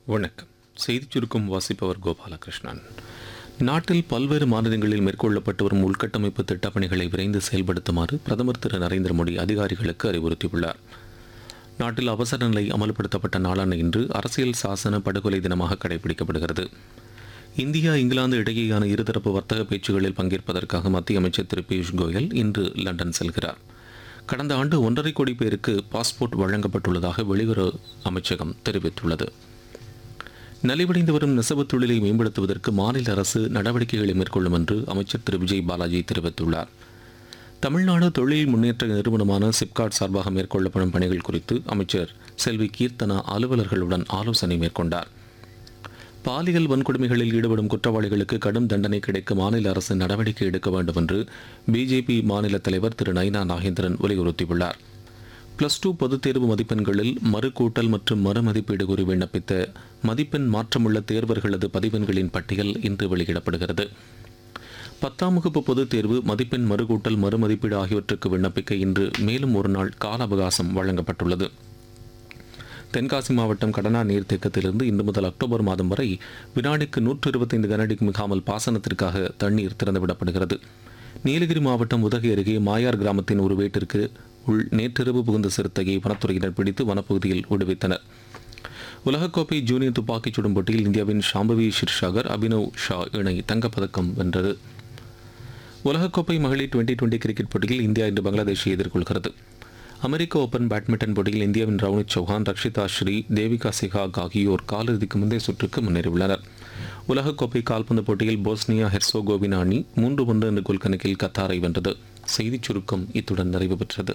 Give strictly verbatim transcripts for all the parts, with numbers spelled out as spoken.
வணக்கம். செய்திச் சுருக்கம் வாசிப்பவர் கோபாலகிருஷ்ணன். நாட்டில் பல்வேறு மாநிலங்களில் மேற்கொள்ளப்பட்டு வரும் உள்கட்டமைப்பு திட்டப்பணிகளை விரைந்து செயல்படுத்துமாறு பிரதமர் திரு நரேந்திர மோடி அதிகாரிகளுக்கு அறிவுறுத்தியுள்ளார். நாட்டில் அவசர நிலை அமல்படுத்தப்பட்ட நாளான இன்று அரசியல் சாசன படுகொலை தினமாக கடைபிடிக்கப்படுகிறது. இந்தியா இங்கிலாந்து இடையேயான இருதரப்பு வர்த்தக பேச்சுகளில் பங்கேற்பதற்காக மத்திய அமைச்சர் திரு பியூஷ் கோயல் இன்று லண்டன் செல்கிறார். கடந்த ஆண்டு ஒன்றரை கோடி பேருக்கு பாஸ்போர்ட் வழங்கப்பட்டுள்ளதாக வெளியுறவு அமைச்சகம் தெரிவித்துள்ளது. நலிவடைந்து வரும் நெசவு தொழிலை மேம்படுத்துவதற்கு மாநில அரசு நடவடிக்கைகளை மேற்கொள்ளும் என்று அமைச்சர் திரு விஜய் பாலாஜி தெரிவித்துள்ளார். தமிழ்நாடு தொழில் முன்னேற்ற நிறுவனமான சிப்காட் சார்பாக மேற்கொள்ளப்படும் பணிகள் குறித்து அமைச்சர் செல்வி கீர்த்தனா அலுவலர்களுடன் ஆலோசனை மேற்கொண்டார். பாலியல் வன்கொடுமைகளில் ஈடுபடும் குற்றவாளிகளுக்கு கடும் தண்டனை கிடைக்க மாநில அரசு நடவடிக்கை எடுக்க வேண்டும் என்று பிஜேபி மாநில தலைவர் திரு நைனா நாகேந்திரன் வலியுறுத்தியுள்ளார். பிளஸ் டூ பொதுத் தேர்வு மதிப்பெண்களில் மறுகூட்டல் மற்றும் மறுமதிப்பீடு கூறி விண்ணப்பித்த மதிப்பெண் மாற்றமுள்ள தேர்வர்களது பதிவெண்களின் பட்டியல் இன்று வெளியிடப்படுகிறது. பத்தாம் வகுப்பு பொதுத் தேர்வு மதிப்பெண் மறுகூட்டல் மறுமதிப்பீடு ஆகியவற்றுக்கு விண்ணப்பிக்க இன்று மேலும் ஒரு நாள் கால அவகாசம் வழங்கப்பட்டுள்ளது. தென்காசி மாவட்டம் கடனா நீர்த்தேக்கத்திலிருந்து இன்று முதல் அக்டோபர் மாதம் வரை வினாடிக்கு நூற்று இருபத்தைந்து கனஅடிக்கு மிகாமல் பாசனத்திற்காக தண்ணீர் திறந்துவிடப்படுகிறது. நீலகிரி மாவட்டம் உதகை அருகே மாயார் கிராமத்தின் ஒரு வீட்டிற்கு உள் நேற்றிரவு புகுந்த சிறுத்தையை வனத்துறையினர் பிடித்து வனப்பகுதியில் விடுவித்தனர். உலகக்கோப்பை ஜூனியர் துப்பாக்கிச் சுடும் போட்டியில் இந்தியாவின் ஷாம்பவி ஷிர்ஷாகர் அபினவ் ஷா இணை தங்கப்பதக்கம் வென்றது. உலகக்கோப்பை மகளிர் டுவெண்டி டுவெண்டி கிரிக்கெட் போட்டியில் இந்தியா இன்று பங்களாதேஷை எதிர்கொள்கிறது. அமெரிக்க ஓபன் பேட்மிண்டன் போட்டியில் இந்தியாவின் ரவுனித் சௌஹான், ரக்ஷிதா ஸ்ரீ, தேவிகா சிகாக் ஆகியோர் காலிறுதிக்கு முந்தைய சுற்றுக்கு முன்னேறியுள்ளனர். உலகக்கோப்பை கால்பந்து போட்டியில் போஸ்னியா ஹெர்சோகோவினா அணி மூன்று ஒன்று என்ற கோல் கணக்கில் கத்தாரை வென்றது. செய்திச் சுருக்கம் இத்துடன் நிறைவு பெற்றது.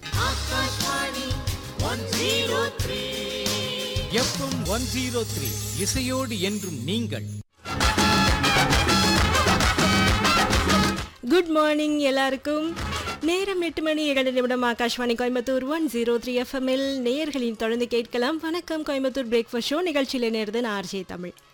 எஃப்எம் ஒன் ஜீரோ த்ரீ இசையோடு என்றும் நீங்கள். குட் மார்னிங் எல்லாருக்கும். நேரம் எட்டு மணி ஏழு நிமிடம். Akashvani Coimbatore one zero three எஃப்எம்எல் நேயர்களின் தொடர்ந்து கேட்கலாம் வணக்கம் கோயம்புத்தூர் பிரேக்ஃபாஸ்ட் ஷோ. நிகழ்ச்சியில் நேர்ந்து நான் ஆர்ஜே தமிழ்.